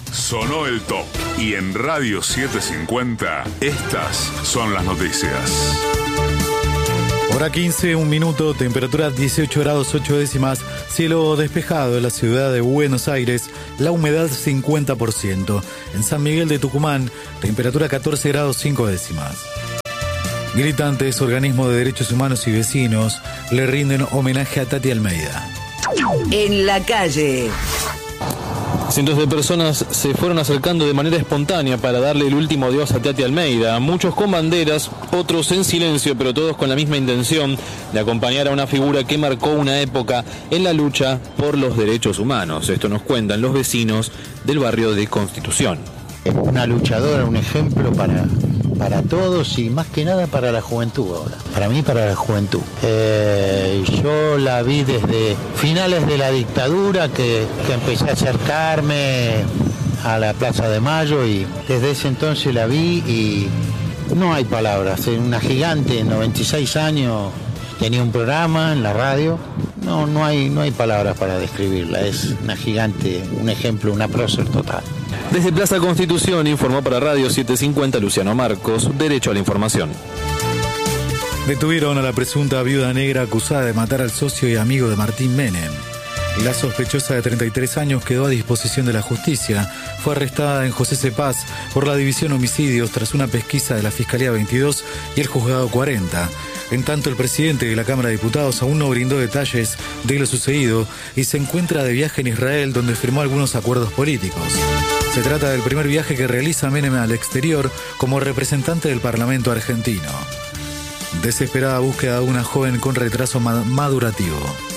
Sonó el top. Y en Radio 750, estas son las noticias. Hora 15, 1 minuto, temperatura 18 grados 8 décimas, cielo despejado en la ciudad de Buenos Aires, la humedad 50%. En San Miguel de Tucumán, temperatura 14 grados 5 décimas. Gritantes, organismos de derechos humanos y vecinos le rinden homenaje a Tati Almeida. En la calle. Cientos de personas se fueron acercando de manera espontánea para darle el último adiós a Tati Almeida, muchos con banderas, otros en silencio, pero todos con la misma intención de acompañar a una figura que marcó una época en la lucha por los derechos humanos. Esto nos cuentan los vecinos del barrio de Constitución. Una luchadora, un ejemplo para todos y más que nada para la juventud ahora. Para mí, para la juventud. Yo la vi desde finales de la dictadura que empecé a acercarme a la Plaza de Mayo y desde ese entonces la vi y no hay palabras. Una gigante, 96 años, tenía un programa en la radio. No hay palabras para describirla. Es una gigante, un ejemplo, una prócer total. Desde Plaza Constitución informó para Radio 750 Luciano Marcos, Derecho a la Información. Detuvieron a la presunta viuda negra acusada de matar al socio y amigo de Martín Menem. La sospechosa de 33 años quedó a disposición de la justicia. Fue arrestada en José Cepaz por la División Homicidios tras una pesquisa de la Fiscalía 22 y el Juzgado 40. En tanto, el presidente de la Cámara de Diputados aún no brindó detalles de lo sucedido y se encuentra de viaje en Israel, donde firmó algunos acuerdos políticos. Se trata del primer viaje que realiza Menem al exterior como representante del Parlamento argentino. Desesperada búsqueda de una joven con retraso madurativo.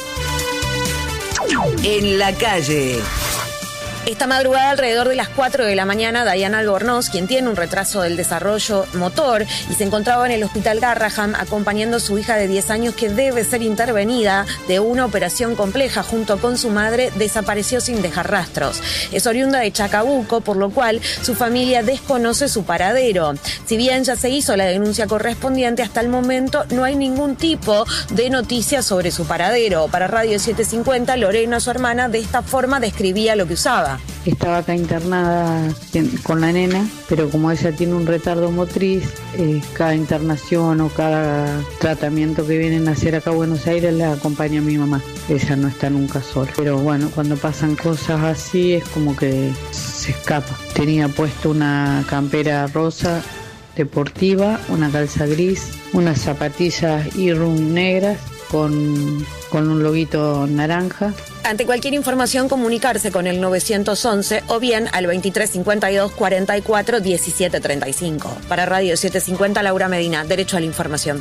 En la calle. Esta madrugada, alrededor de las 4 de la mañana, Diana Albornoz, quien tiene un retraso del desarrollo motor y se encontraba en el hospital Garraham acompañando a su hija de 10 años que debe ser intervenida de una operación compleja junto con su madre, desapareció sin dejar rastros. Es oriunda de Chacabuco, por lo cual su familia desconoce su paradero. Si bien ya se hizo la denuncia correspondiente, hasta el momento no hay ningún tipo de noticia sobre su paradero. Para Radio 750, Lorena, su hermana, de esta forma describía lo que usaba. Estaba acá internada con la nena, pero como ella tiene un retardo motriz, cada internación o cada tratamiento que vienen a hacer acá a Buenos Aires la acompaña mi mamá. Ella no está nunca sola. Pero bueno, cuando pasan cosas así es como que se escapa. Tenía puesto una campera rosa deportiva, una calza gris, unas zapatillas Irum negras con un loguito naranja. Ante cualquier información, comunicarse con el 911 o bien al 23 52 44 17 35. Para Radio 750, Laura Medina, Derecho a la Información.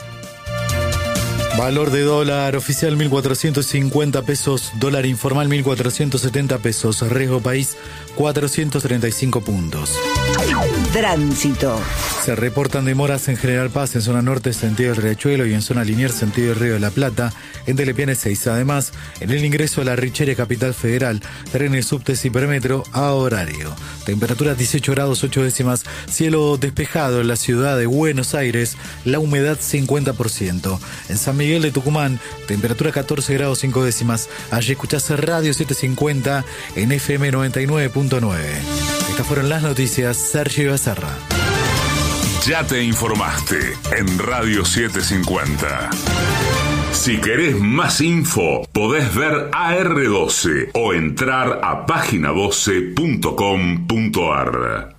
Valor de dólar oficial 1.450 pesos, dólar informal 1.470 pesos, riesgo país 435 puntos. Tránsito. Se reportan demoras en General Paz, en zona norte sentido del Riachuelo y en zona Liniers sentido del Río de la Plata, en Telepiane 6. Además, en el ingreso a la Richeria Capital Federal, trenes, subtes y permetro a horario. Temperatura 18 grados 8 décimas, cielo despejado en la ciudad de Buenos Aires, la humedad 50%. En San Miguel de Tucumán, temperatura 14 grados 5 décimas. Allí escuchás Radio 750 en FM 99.9. Estas fueron las noticias. Sergio Becerra. Ya te informaste en Radio 750. Si querés más info, podés ver AR12 o entrar a página12.com.ar.